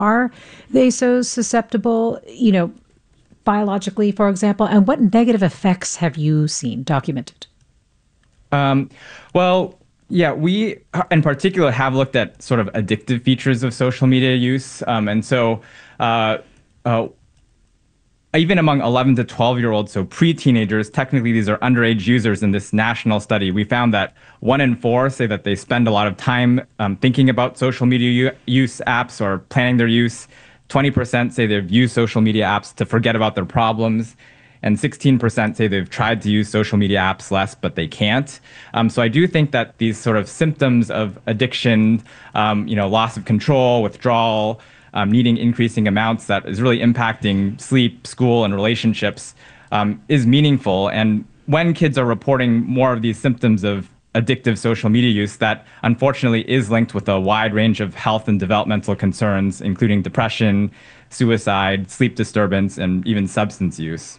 are they so susceptible, biologically, for example? And what negative effects have you seen documented? Well, yeah, we in particular have looked at sort of addictive features of social media use. And so uh, even among 11 to 12-year-olds, so pre-teenagers, technically these are underage users in this national study, we found that 1 in 4 say that they spend a lot of time thinking about social media use apps or planning their use. 20% say they've used social media apps to forget about their problems. And 16% say they've tried to use social media apps less, but they can't. So I do think that these sort of symptoms of addiction, loss of control, withdrawal, needing increasing amounts that is really impacting sleep, school, and relationships is meaningful. And when kids are reporting more of these symptoms of addictive social media use, that unfortunately is linked with a wide range of health and developmental concerns, including depression, suicide, sleep disturbance, and even substance use.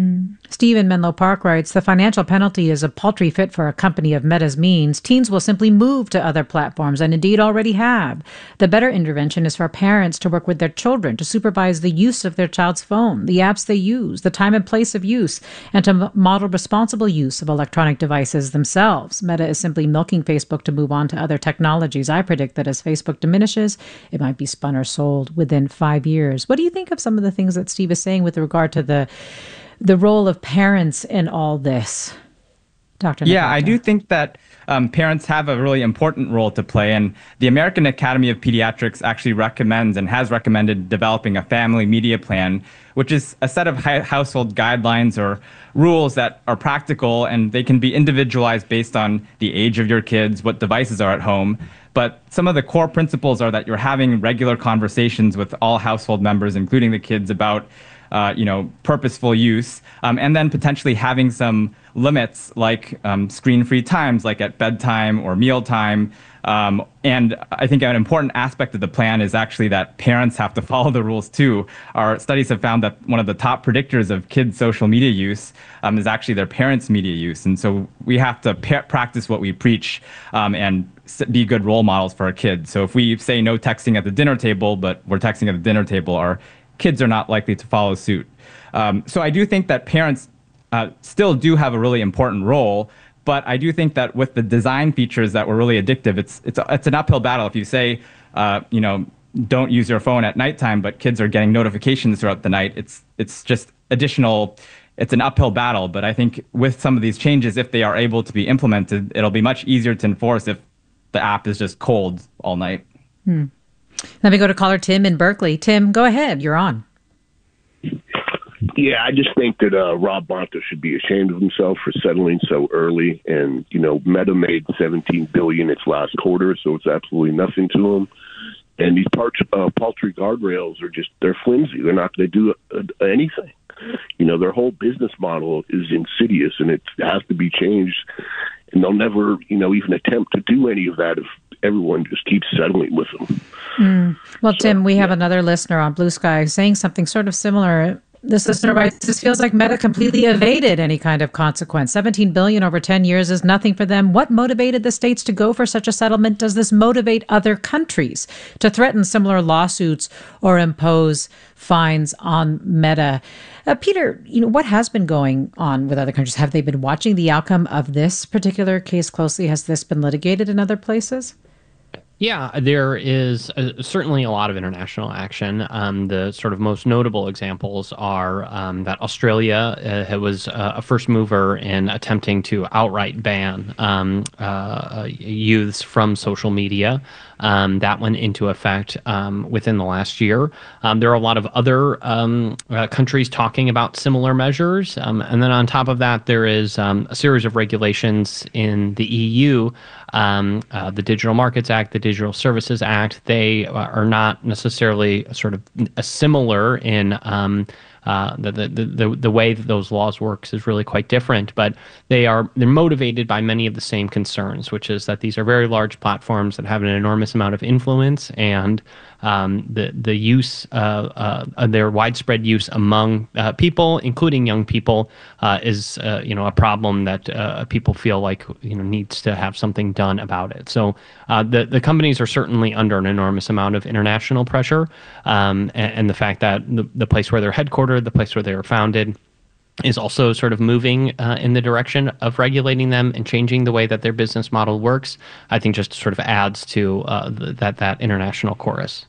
Steve in Menlo Park writes, the financial penalty is a paltry fit for a company of Meta's means. Teens will simply move to other platforms and indeed already have. The better intervention is for parents to work with their children to supervise the use of their child's phone, the apps they use, the time and place of use, and to model responsible use of electronic devices themselves. Meta is simply milking Facebook to move on to other technologies. I predict that as Facebook diminishes, it might be spun or sold within 5 years. What do you think of some of the things that Steve is saying with regard to the role of parents in all this, Dr. Yeah, I do think that parents have a really important role to play. And the American Academy of Pediatrics actually recommends and has recommended developing a family media plan, which is a set of household guidelines or rules that are practical, and they can be individualized based on the age of your kids, what devices are at home. But some of the core principles are that you're having regular conversations with all household members, including the kids, about purposeful use, and then potentially having some limits like screen-free times, like at bedtime or mealtime. And I think an important aspect of the plan is actually that parents have to follow the rules too. Our studies have found that one of the top predictors of kids' social media use is actually their parents' media use. And so we have to practice what we preach and be good role models for our kids. So if we say no texting at the dinner table, but we're texting at the dinner table, our kids are not likely to follow suit. So I do think that parents still do have a really important role, but I do think that with the design features that were really addictive, it's an uphill battle. If you say, don't use your phone at nighttime, but kids are getting notifications throughout the night, it's just additional. It's an uphill battle. But I think with some of these changes, if they are able to be implemented, it'll be much easier to enforce if the app is just cold all night. Let me go to caller Tim in Berkeley. Tim, go ahead. You're on. Yeah, I just think that Rob Bonta should be ashamed of himself for settling so early. And, Meta made $17 billion its last quarter, so it's absolutely nothing to them. And these paltry guardrails they're flimsy. They're not going to do anything. Their whole business model is insidious, and it has to be changed. And they'll never, even attempt to do any of that if everyone just keeps settling with them. Well, Tim, we have another listener on Blue Sky saying something sort of similar. This listener writes, this feels like Meta completely evaded any kind of consequence. $17 billion over 10 years is nothing for them. What motivated the states to go for such a settlement? Does this motivate other countries to threaten similar lawsuits or impose fines on Meta? Peter, what has been going on with other countries? Have they been watching the outcome of this particular case closely? Has this been litigated in other places? Yeah, there is certainly a lot of international action. The sort of most notable examples are that Australia was a first mover in attempting to outright ban youths from social media. That went into effect within the last year. There are a lot of other countries talking about similar measures. And then on top of that, there is a series of regulations in the EU, the Digital Markets Act, the Digital Services Act. They are not necessarily sort of similar in the way that those laws works is really quite different, but they're motivated by many of the same concerns, which is that these are very large platforms that have an enormous amount of influence, and the use, their widespread use among people, including young people, is a problem that people feel like needs to have something done about it. So the companies are certainly under an enormous amount of international pressure, and the fact that the place where they're headquartered, the place where they were founded, is also sort of moving in the direction of regulating them and changing the way that their business model works, I think just sort of adds to that international chorus.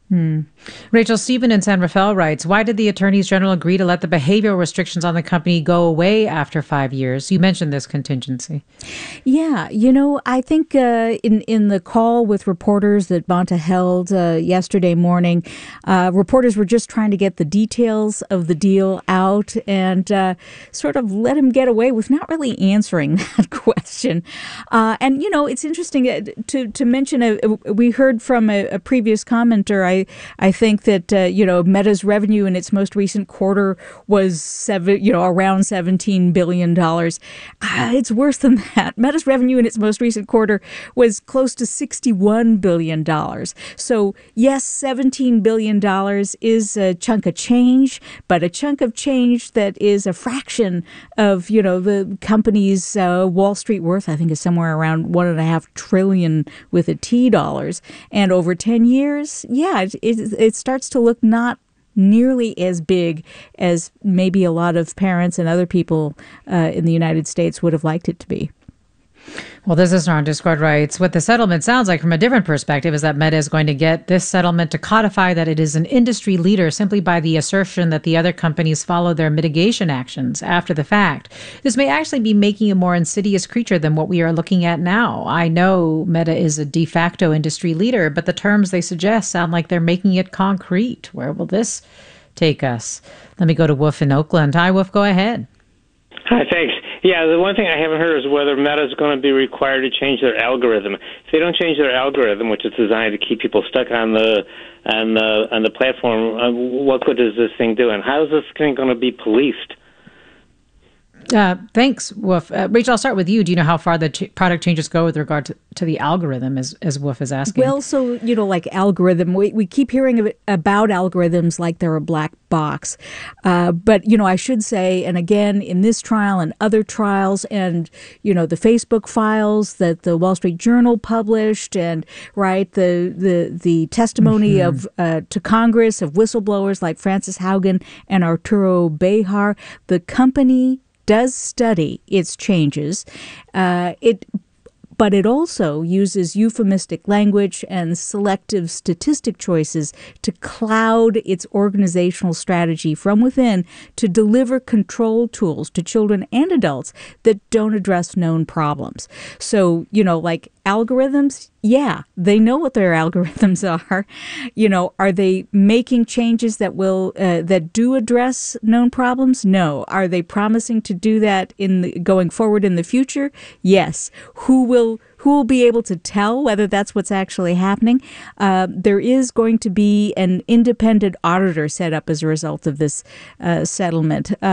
Rachel, Stephen in San Rafael writes, why did the attorneys general agree to let the behavioral restrictions on the company go away after 5 years? You mentioned this contingency. Yeah, I think in the call with reporters that Bonta held yesterday morning, reporters were just trying to get the details of the deal out and sort of let him get away with not really answering that question. And, it's interesting to mention, we heard from a previous commenter, I think that, Meta's revenue in its most recent quarter was around $17 billion. It's worse than that. Meta's revenue in its most recent quarter was close to $61 billion. So, yes, $17 billion is a chunk of change, but a chunk of change that is a fraction of, the company's Wall Street worth, I think, is somewhere around $1.5 trillion with a T dollars. And over 10 years, it starts to look not nearly as big as maybe a lot of parents and other people in the United States would have liked it to be. Well, this listener on Discord writes, what the settlement sounds like from a different perspective is that Meta is going to get this settlement to codify that it is an industry leader simply by the assertion that the other companies follow their mitigation actions after the fact. This may actually be making a more insidious creature than what we are looking at now. I know Meta is a de facto industry leader, but the terms they suggest sound like they're making it concrete. Where will this take us? Let me go to Wolf in Oakland. Hi, Wolf, go ahead. Hi, thanks. Yeah, the one thing I haven't heard is whether Meta is going to be required to change their algorithm. If they don't change their algorithm, which is designed to keep people stuck on the platform, what good does this thing do? And how is this thing going to be policed? Thanks, Wolf. Rachel, I'll start with you. Do you know how far the product changes go with regard to the algorithm, as Wolf is asking? Well, so, like algorithm, we keep hearing about algorithms like they're a black box. But, I should say, and again, in this trial and other trials and, the Facebook files that the Wall Street Journal published and, the testimony of to Congress of whistleblowers like Frances Haugen and Arturo Bejar, the company does study its changes. But it also uses euphemistic language and selective statistic choices to cloud its organizational strategy from within to deliver control tools to children and adults that don't address known problems. So, like algorithms, yeah, they know what their algorithms are. Are they making changes that will that do address known problems? No. Are they promising to do that going forward in the future? Yes. Who will be able to tell whether that's what's actually happening? There is going to be an independent auditor set up as a result of this settlement.